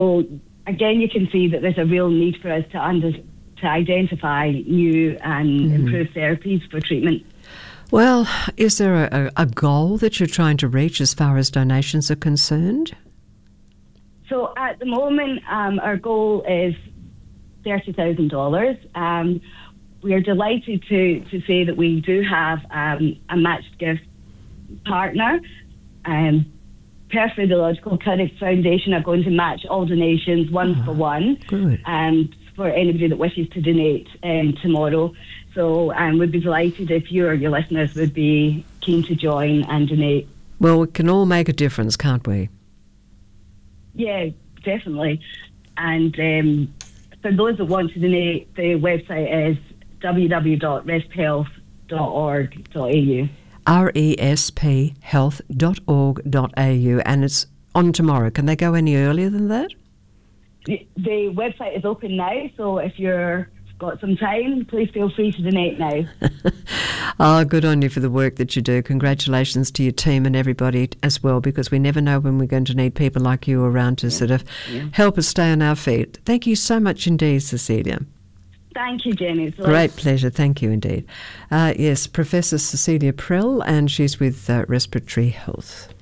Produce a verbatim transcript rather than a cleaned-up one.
again, you can see that there's a real need for us to under, to identify new and mm. improved therapies for treatment. Well, is there a, a goal that you're trying to reach as far as donations are concerned? So at the moment, um, our goal is thirty thousand dollars. Um, we are delighted to, to say that we do have um, a matched gift partner. Um, Perth Radiological Clinic Foundation are going to match all donations one oh, for one. Good. Um, for anybody that wishes to donate um, tomorrow. So um, we'd be delighted if you or your listeners would be keen to join and donate. Well, we can all make a difference, can't we? Yeah, definitely. And um, for those that want to donate, the website is w w w dot resp health dot org dot a u. R E S P health dot org dot a u, and it's on tomorrow. Can they go any earlier than that? The, the website is open now, so if you're got some time, please feel free to donate now. Oh, good on you for the work that you do. Congratulations to your team and everybody as well, because we never know when we're going to need people like you around to yeah. sort of yeah. help us stay on our feet. Thank you so much indeed, Cecilia. Thank you, Jenny. It's Great pleasure. Thank you indeed. Uh, yes, Professor Cecilia Prell, and she's with uh, Respiratory Health.